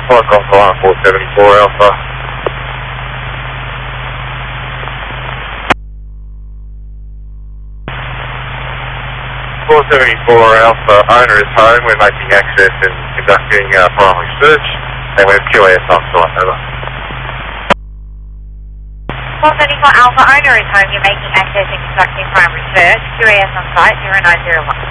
Alpha, Golf 474 Alpha. 474 Alpha, owner is home. We're making access and conducting primary search, and we're QAS on site, over. 474 Alpha, owner is home. You're making access and conducting primary search. QAS on site, 0901.